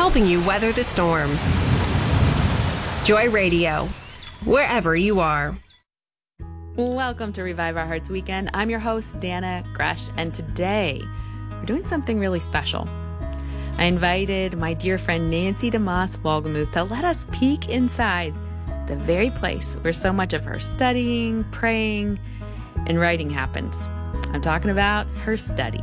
helping you weather the storm. Joy Radio, wherever you are. Welcome to Revive Our Hearts Weekend. I'm your host, Dana Gresh, and today we're doing something really special. I invited my dear friend Nancy DeMoss Wolgemuth to let us peek inside the very place where so much of her studying, praying, and writing happens. I'm talking about her study.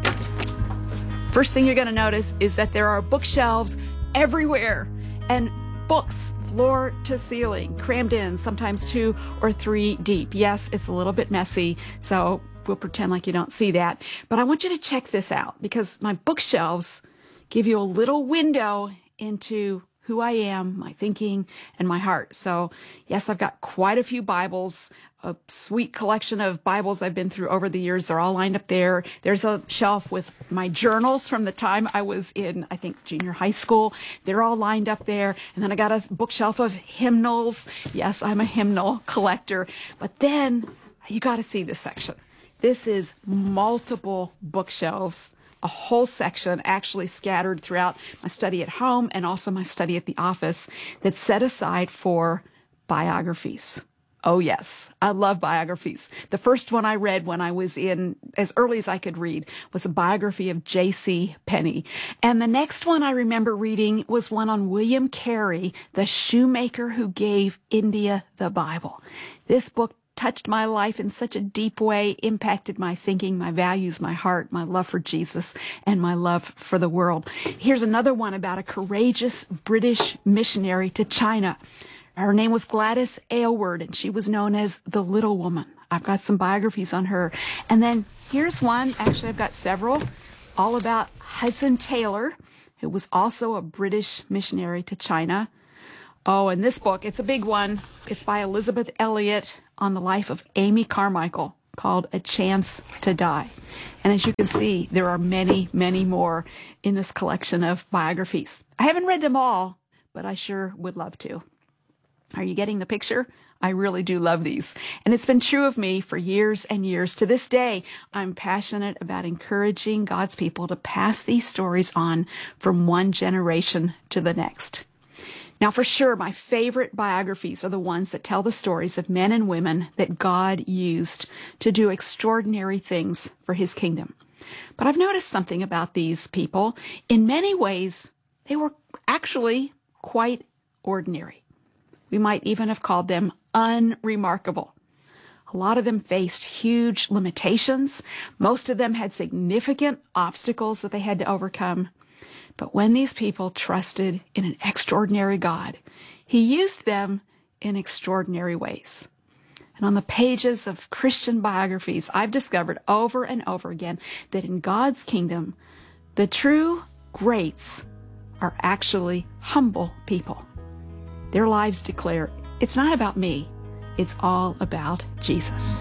First thing you're going to notice is that there are bookshelves everywhere and books floor to ceiling, crammed in, sometimes 2 or 3 deep. Yes, it's a little bit messy, so we'll pretend like you don't see that. But I want you to check this out because my bookshelves give you a little window into who I am, my thinking, and my heart. So yes, I've got quite a few Bibles, a sweet collection of Bibles I've been through over the years. They're all lined up there. There's a shelf with my journals from the time I was in, I think, junior high school. They're all lined up there. And then I got a bookshelf of hymnals. Yes, I'm a hymnal collector. But then you got to see this section. This is multiple bookshelves, a whole section actually scattered throughout my study at home and also my study at the office that's set aside for biographies. Oh, yes. I love biographies. The first one I read when I was in, as early as I could read, was a biography of J.C. Penney. And the next one I remember reading was one on William Carey, the shoemaker who gave India the Bible. This book touched my life in such a deep way, impacted my thinking, my values, my heart, my love for Jesus, and my love for the world. Here's another one about a courageous British missionary to China. Her name was Gladys Aylward, and she was known as the Little Woman. I've got some biographies on her. And then here's one, actually I've got several, all about Hudson Taylor, who was also a British missionary to China. Oh, and this book, it's a big one. It's by Elizabeth Elliot on the life of Amy Carmichael, called A Chance to Die. And as you can see, there are many, many more in this collection of biographies. I haven't read them all, but I sure would love to. Are you getting the picture? I really do love these. And it's been true of me for years and years. To this day, I'm passionate about encouraging God's people to pass these stories on from one generation to the next. Now, for sure, my favorite biographies are the ones that tell the stories of men and women that God used to do extraordinary things for his kingdom. But I've noticed something about these people. In many ways, they were actually quite ordinary. We might even have called them unremarkable. A lot of them faced huge limitations. Most of them had significant obstacles that they had to overcome. But when these people trusted in an extraordinary God, he used them in extraordinary ways. And on the pages of Christian biographies, I've discovered over and over again that in God's kingdom, the true greats are actually humble people. Their lives declare, it's not about me, it's all about Jesus.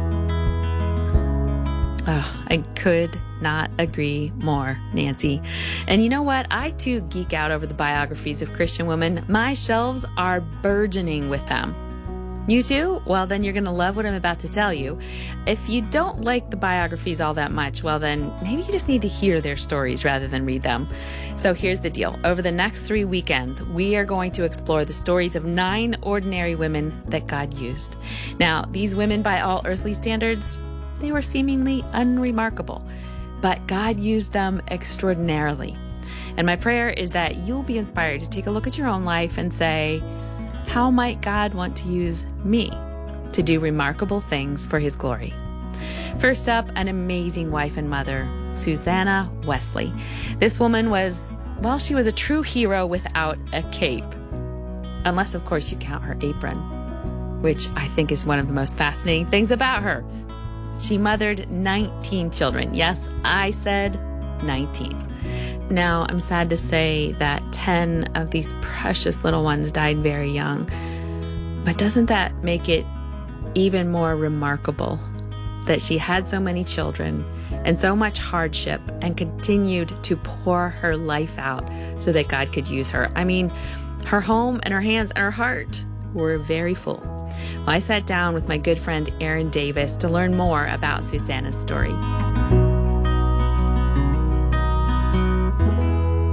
Oh, I could not agree more, Nancy. And you know what? I too geek out over the biographies of Christian women. My shelves are burgeoning with them. You too? Well, then you're going to love what I'm about to tell you. If you don't like the biographies all that much, well, then maybe you just need to hear their stories rather than read them. So here's the deal. Over the next 3 weekends, we are going to explore the stories of 9 ordinary women that God used. Now, these women, by all earthly standards, they were seemingly unremarkable, but God used them extraordinarily. And my prayer is that you'll be inspired to take a look at your own life and say, how might God want to use me to do remarkable things for his glory? First up, an amazing wife and mother, Susanna Wesley. This woman was, well, she was a true hero without a cape. Unless, of course, you count her apron, which I think is one of the most fascinating things about her. She mothered 19 children. Yes, I said 19. Now, I'm sad to say that 10 of these precious little ones died very young. But doesn't that make it even more remarkable that she had so many children and so much hardship and continued to pour her life out so that God could use her? I mean, her home and her hands and her heart were very full. Well, I sat down with my good friend Erin Davis to learn more about Susanna's story.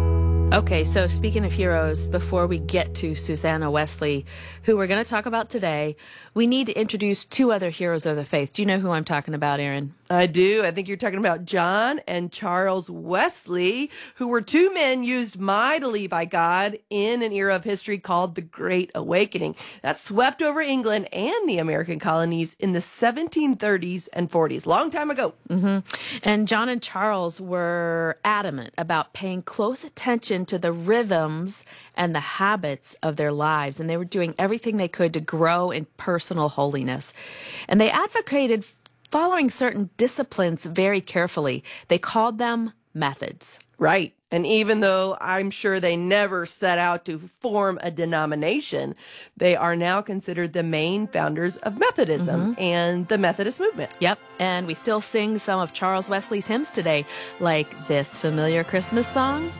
Okay, so speaking of heroes, before we get to Susanna Wesley, who we're going to talk about today, we need to introduce two other heroes of the faith. Do you know who I'm talking about, Aaron? I do. I think you're talking about John and Charles Wesley, who were two men used mightily by God in an era of history called the Great Awakening that swept over England and the American colonies in the 1730s and 40s, long time ago. Mm-hmm. And John and Charles were adamant about paying close attention to the rhythms and the habits of their lives, and they were doing everything they could to grow in personal holiness. And they advocated following certain disciplines very carefully. They called them methods. Right. And even though I'm sure they never set out to form a denomination, they are now considered the main founders of Methodism and the Methodist movement. Yep. And we still sing some of Charles Wesley's hymns today, like this familiar Christmas song.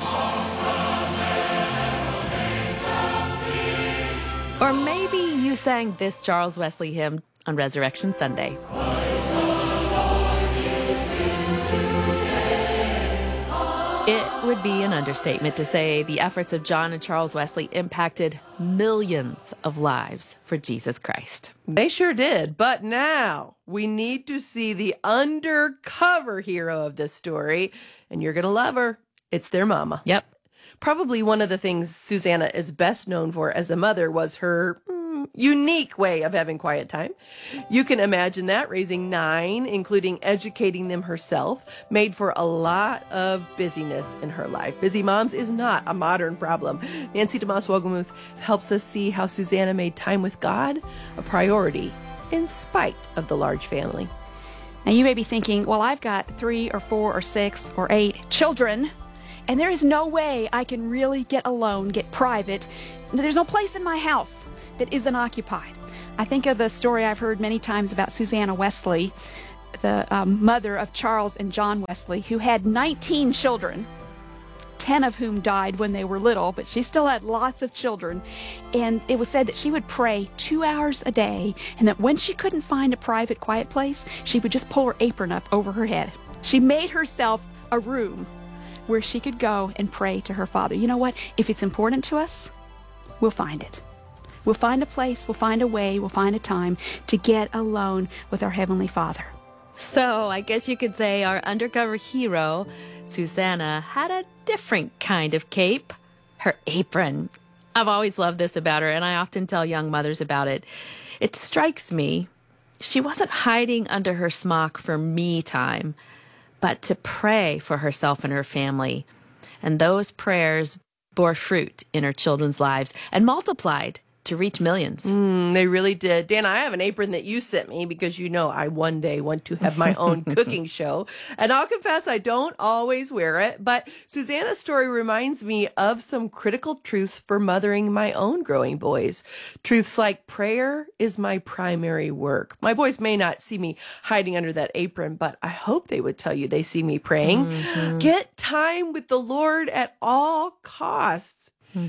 Or maybe you sang this Charles Wesley hymn on Resurrection Sunday. It would be an understatement to say the efforts of John and Charles Wesley impacted millions of lives for Jesus Christ. They sure did. But now we need to see the undercover hero of this story, and you're going to love her. It's their mama. Yep. Probably one of the things Susanna is best known for as a mother was her unique way of having quiet time. You can imagine that, raising 9, including educating them herself, made for a lot of busyness in her life. Busy moms is not a modern problem. Nancy DeMoss Wogelmuth helps us see how Susanna made time with God a priority in spite of the large family. Now you may be thinking, well, I've got 3 or 4 or 6 or 8 children, and there is no way I can really get alone, get private. There's no place in my house that isn't occupied. I think of the story I've heard many times about Susanna Wesley, the mother of Charles and John Wesley, who had 19 children, 10 of whom died when they were little, but she still had lots of children. And it was said that she would pray 2 hours a day, and that when she couldn't find a private, quiet place, she would just pull her apron up over her head. She made herself a room where she could go and pray to her Father. You know what? If it's important to us, we'll find it. We'll find a place, we'll find a way, we'll find a time to get alone with our Heavenly Father. So I guess you could say our undercover hero, Susanna, had a different kind of cape. Her apron. I've always loved this about her, and I often tell young mothers about it. It strikes me, she wasn't hiding under her smock for me time, but to pray for herself and her family. And those prayers bore fruit in her children's lives and multiplied to reach millions. They really did. Dan, I have an apron that you sent me because you know I one day want to have my own cooking show. And I'll confess I don't always wear it. But Susanna's story reminds me of some critical truths for mothering my own growing boys. Truths like prayer is my primary work. My boys may not see me hiding under that apron, but I hope they would tell you they see me praying. Get time with the Lord at all costs.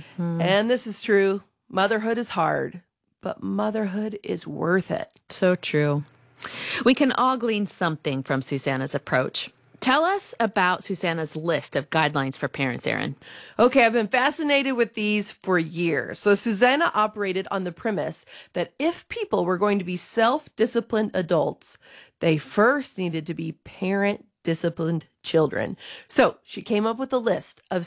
And this is true. Motherhood is hard, but motherhood is worth it. So true. We can all glean something from Susanna's approach. Tell us about Susanna's list of guidelines for parents, Aaron. Okay, I've been fascinated with these for years. So Susanna operated on the premise that if people were going to be self-disciplined adults, they first needed to be parent-disciplined children. So she came up with a list of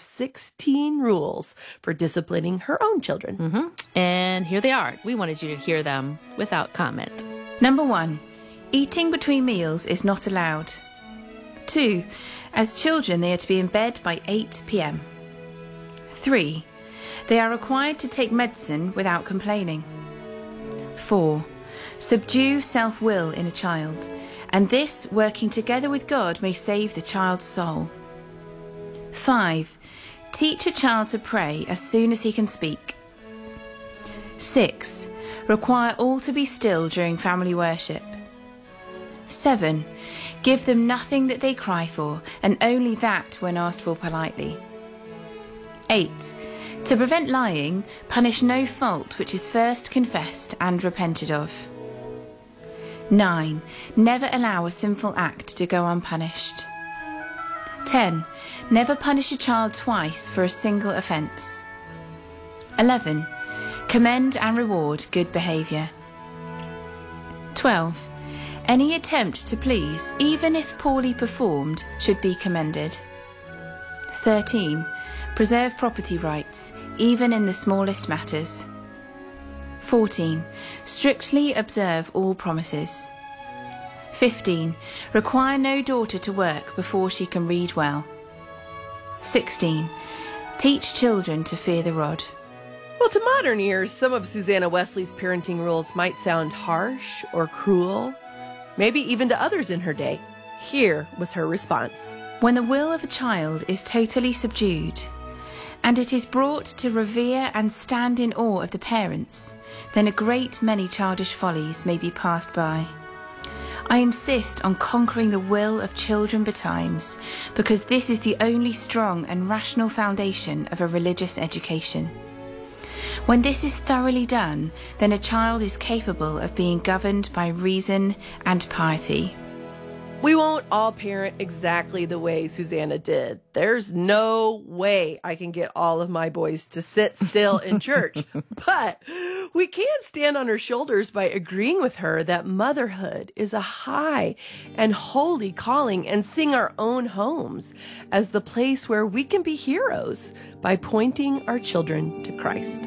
16 rules for disciplining her own children. And here they are. We wanted you to hear them without comment. Number 1, eating between meals is not allowed. 2, as children they are to be in bed by 8 p.m. 3, they are required to take medicine without complaining. 4, subdue self-will in a child, and this, working together with God, may save the child's soul. 5, teach a child to pray as soon as he can speak. 6, require all to be still during family worship. 7, give them nothing that they cry for, and only that when asked for politely. 8, to prevent lying, punish no fault which is first confessed and repented of. 9, never allow a sinful act to go unpunished. 10. Never punish a child twice for a single offence. 11. Commend and reward good behaviour. 12. Any attempt to please, even if poorly performed, should be commended. 13. Preserve property rights, even in the smallest matters. 14. Strictly observe all promises. 15. Require no daughter to work before she can read well. 16. Teach children to fear the rod. Well, to modern ears, some of Susanna Wesley's parenting rules might sound harsh or cruel, maybe even to others in her day. Here was her response. When the will of a child is totally subdued, and it is brought to revere and stand in awe of the parents, then a great many childish follies may be passed by. I insist on conquering the will of children betimes, because this is the only strong and rational foundation of a religious education. When this is thoroughly done, then a child is capable of being governed by reason and piety. We won't all parent exactly the way Susanna did. There's no way I can get all of my boys to sit still in church. But we can stand on her shoulders by agreeing with her that motherhood is a high and holy calling, and sing our own homes as the place where we can be heroes by pointing our children to Christ.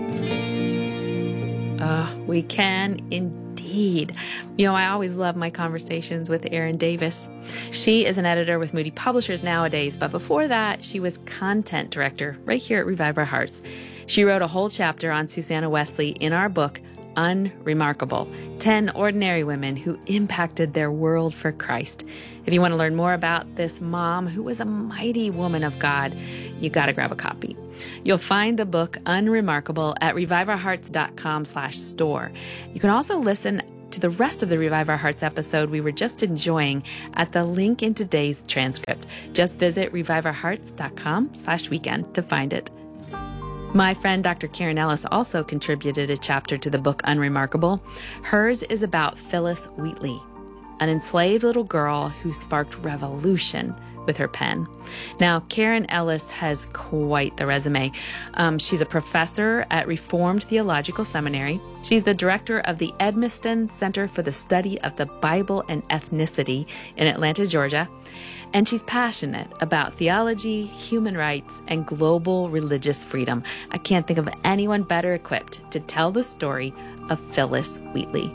We can indeed. You know, I always love my conversations with Erin Davis. She is an editor with Moody Publishers nowadays, but before that, she was content director right here at Revive Our Hearts. She wrote a whole chapter on Susanna Wesley in our book, Unremarkable, 10 Ordinary Women Who Impacted Their World for Christ. If you want to learn more about this mom who was a mighty woman of God, you got to grab a copy. You'll find the book Unremarkable at reviveourhearts.com/store. You can also listen to the rest of the Revive Our Hearts episode we were just enjoying at the link in today's transcript. Just visit reviveourhearts.com/weekend to find it. My friend Dr. Karen Ellis also contributed a chapter to the book Unremarkable. Hers is about Phyllis Wheatley, an enslaved little girl who sparked revolution with her pen. Now, Karen Ellis has quite the resume. She's a professor at Reformed Theological Seminary. She's the director of the Edmiston Center for the Study of the Bible and Ethnicity in Atlanta, Georgia. And she's passionate about theology, human rights, and global religious freedom. I can't think of anyone better equipped to tell the story of Phyllis Wheatley.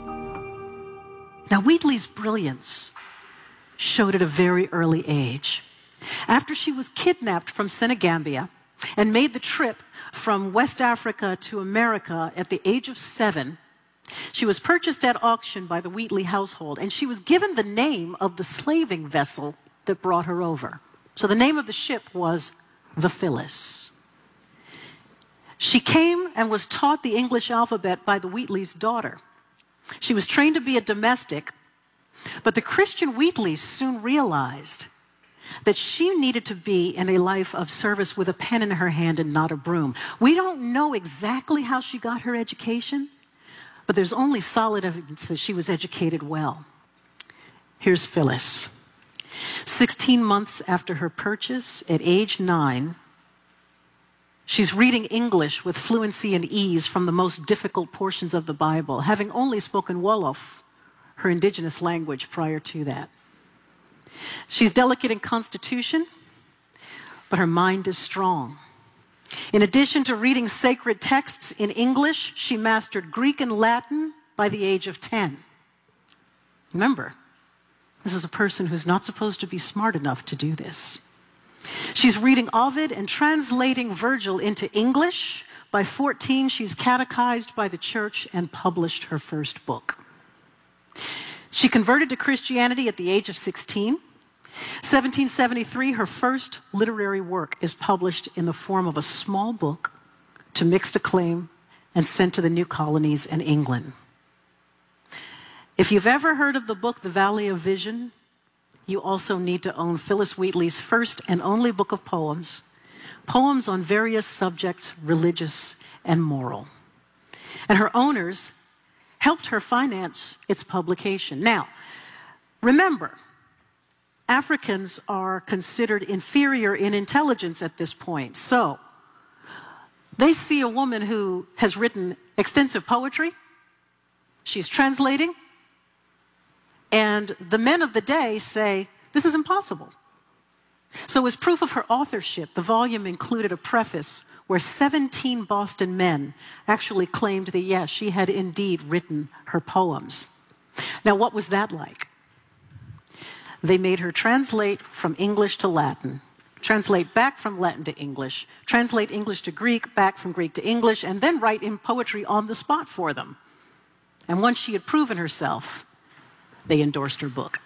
Now, Wheatley's brilliance showed at a very early age. After she was kidnapped from Senegambia and made the trip from West Africa to America at the age of 7, she was purchased at auction by the Wheatley household, and she was given the name of the slaving vessel that brought her over. So the name of the ship was the Phyllis. She came and was taught the English alphabet by the Wheatley's daughter. She was trained to be a domestic, but the Christian Wheatleys soon realized that she needed to be in a life of service with a pen in her hand and not a broom. We don't know exactly how she got her education, but there's only solid evidence that she was educated well. Here's Phyllis. 16 months after her purchase, at age 9, she's reading English with fluency and ease from the most difficult portions of the Bible, having only spoken Wolof, her indigenous language, prior to that. She's delicate in constitution, but her mind is strong. In addition to reading sacred texts in English, she mastered Greek and Latin by the age of 10. Remember, this is a person who's not supposed to be smart enough to do this. She's reading Ovid and translating Virgil into English. By 14, she's catechized by the church and published her first book. She converted to Christianity at the age of 16. 1773, her first literary work is published in the form of a small book to mixed acclaim and sent to the new colonies in England. If you've ever heard of the book, The Valley of Vision, you also need to own Phyllis Wheatley's first and only book of poems, poems on various subjects, religious and moral. And her owners helped her finance its publication. Now, remember, Africans are considered inferior in intelligence at this point. So they see a woman who has written extensive poetry. She's translating. And the men of the day say, this is impossible. So as proof of her authorship, the volume included a preface where 17 Boston men actually claimed that, yes, she had indeed written her poems. Now, what was that like? They made her translate from English to Latin, translate back from Latin to English, translate English to Greek, back from Greek to English, and then write in poetry on the spot for them. And once she had proven herself, they endorsed her book.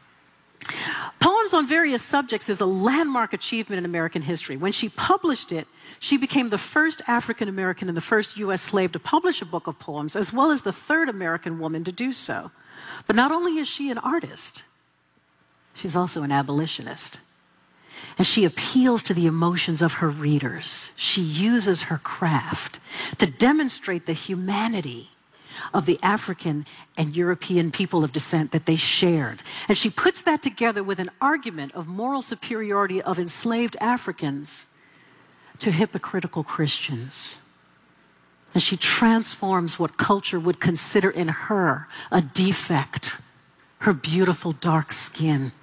Poems on Various Subjects is a landmark achievement in American history. When she published it, she became the first African American and the first U.S. slave to publish a book of poems, as well as the third American woman to do so. But not only is she an artist, she's also an abolitionist. And she appeals to the emotions of her readers. She uses her craft to demonstrate the humanity of the African and European people of descent that they shared. And she puts that together with an argument of moral superiority of enslaved Africans to hypocritical Christians. And she transforms what culture would consider in her a defect, her beautiful dark skin,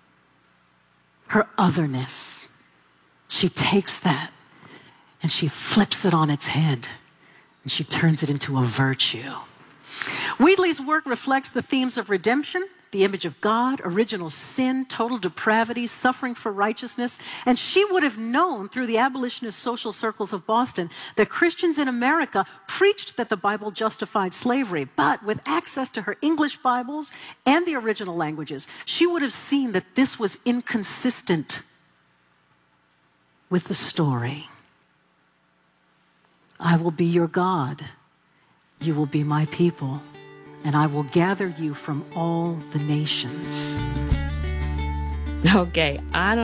her otherness. She takes that and she flips it on its head and she turns it into a virtue. Wheatley's work reflects the themes of redemption, the image of God, original sin, total depravity, suffering for righteousness. And she would have known through the abolitionist social circles of Boston that Christians in America preached that the Bible justified slavery. But with access to her English Bibles and the original languages, she would have seen that this was inconsistent with the story. I will be your God. You will be my people, and I will gather you from all the nations. Okay, I don't